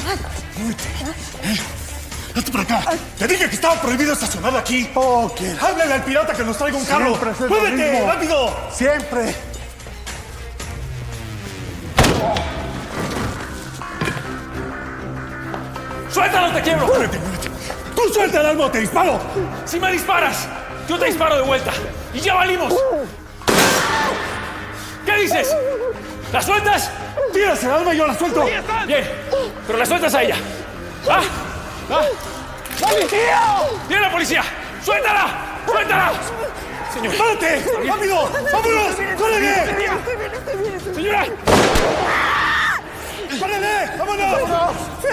¡Hazte para acá! ¡Te dije que estaba prohibido estacionar aquí! ¡Oh, qué! ¡Háblale al pirata que nos traiga un carro! ¡Muévete! ¡Rápido! ¡Siempre! ¡Suéltalo, te quiebro! ¡Muévete! ¡Tú suelta el arma o te disparo! Si me disparas, yo te disparo de vuelta. ¡Y ya valimos! ¿Qué dices? ¿La sueltas? ¡Tiras el arma y yo la suelto! Bien, pero la sueltas a ella. ¿Ah? ¿Ah? ¡Policía! ¡Viene la policía! ¡Suéltala! ¡Suéltala! ¡Señor! ¡Párate! ¡Rápido! ¡Vámonos! ¡Córrele! ¡Señora! ¡Córrele! ¡Vámonos!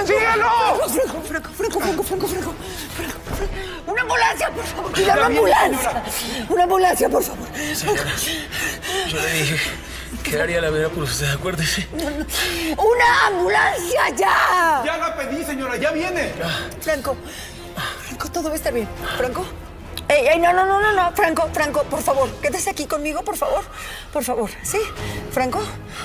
¡Franco! ¡Una ambulancia, por favor! ¡Pida una ambulancia! ¡Una ambulancia, por favor! Yo le dije que haría la vida por usted, acuérdese. ¡Una ambulancia ya! Ya la pedí, señora, ya viene. Franco, todo va a estar bien. ¿Franco? ¡Ey, no! Franco, por favor, quédese aquí conmigo, por favor. Por favor, ¿sí? ¿Franco?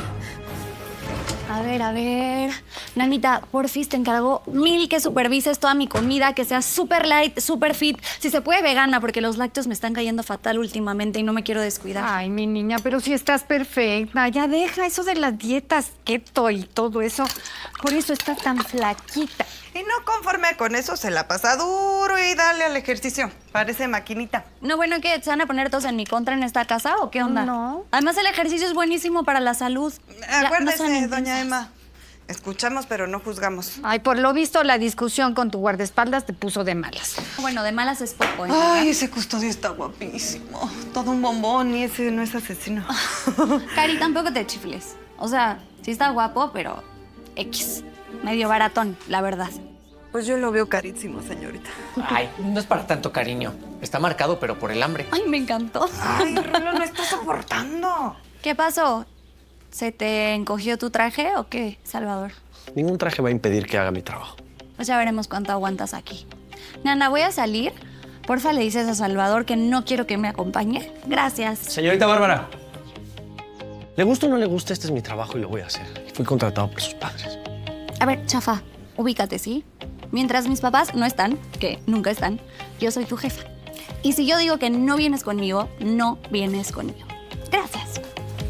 A ver. Nanita, porfis, te encargo 1000 que supervises toda mi comida, que sea súper light, súper fit. Si se puede, vegana, porque los lácteos me están cayendo fatal últimamente y no me quiero descuidar. Ay, mi niña, pero si estás perfecta. Ya deja eso de las dietas keto y todo eso. Por eso estás tan flaquita. Y no conforme con eso, se la pasa duro y dale al ejercicio. Parece maquinita. No, bueno, ¿qué? ¿Se van a poner todos en mi contra en esta casa o qué onda? No. Además, el ejercicio es buenísimo para la salud. Acuérdese, doña Emma. Escuchamos, pero no juzgamos. Ay, por lo visto, la discusión con tu guardaespaldas te puso de malas. Bueno, de malas es poco, ¿eh? Ay, ese custodio está guapísimo. Todo un bombón y ese no es asesino. Cari, tampoco te chifles. O sea, sí está guapo, pero X. Medio baratón, la verdad. Pues yo lo veo carísimo, señorita. Ay, no es para tanto cariño. Está marcado, pero por el hambre. Ay, me encantó. Ay, Rulo, no está soportando. ¿Qué pasó? ¿Se te encogió tu traje o qué, Salvador? Ningún traje va a impedir que haga mi trabajo. Pues ya veremos cuánto aguantas aquí. Nana, voy a salir. Porfa, le dices a Salvador que no quiero que me acompañe. Gracias. Señorita Bárbara, le gusta o no le gusta, este es mi trabajo y lo voy a hacer. Fui contratado por sus padres. A ver, chafa, ubícate, ¿sí? Mientras mis papás no están, que nunca están, yo soy tu jefa. Y si yo digo que no vienes conmigo, no vienes conmigo. Gracias.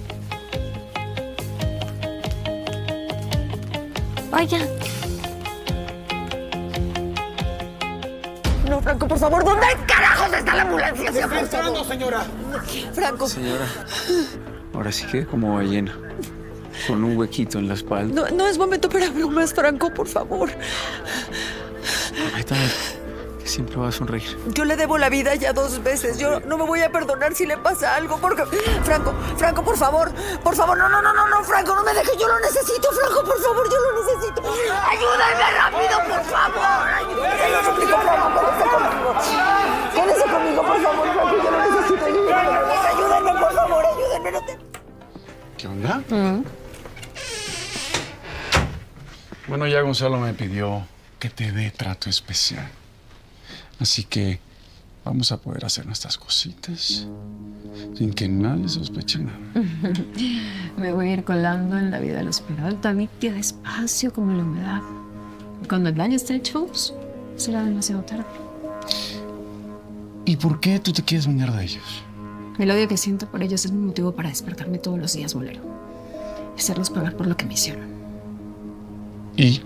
Vaya. No, Franco, por favor, ¿dónde carajos está la ambulancia? ¡Se está entrando, señora! Franco. Señora, ahora sí que como ballena, con un huequito en la espalda. No es momento para bromas, Franco, por favor. Prométame que siempre va a sonreír. Yo le debo la vida ya 2 veces. Yo no me voy a perdonar si le pasa algo, porque... Franco, por favor, no, Franco, no me dejes, yo lo necesito, Franco, por favor, yo lo necesito. Ayúdame rápido, por favor. Te lo suplico, Franco, quédese conmigo, por favor, Franco, yo lo necesito. Ayúdame, por favor, ayúdame. No te... ¿Qué onda? Bueno, ya Gonzalo me pidió que te dé trato especial. Así que vamos a poder hacer nuestras cositas sin que nadie sospeche nada. Me voy a ir colando en la vida del hospital, Tamitia, despacio como la humedad. Cuando el daño esté hecho, será demasiado tarde. ¿Y por qué tú te quieres vengar de ellos? El odio que siento por ellos es mi motivo para despertarme todos los días, bolero. Hacerlos pagar por lo que me hicieron. ¿Y?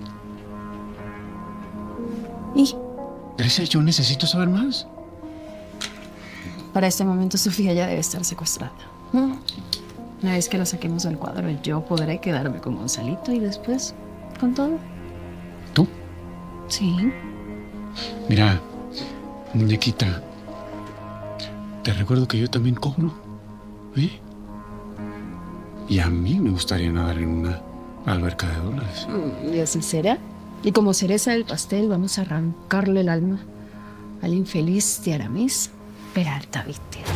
¿Y? Grecia, yo necesito saber más. Para este momento, Sofía ya debe estar secuestrada. Una vez que la saquemos del cuadro, yo podré quedarme con Gonzalito y después con todo. ¿Tú? Sí. Mira, muñequita, te recuerdo que yo también cobro, ¿eh? Y a mí me gustaría nadar en una alberca de dólares. ¿Y así será? Y como cereza del pastel, vamos a arrancarle el alma al infeliz de Aramis Peralta Víctor.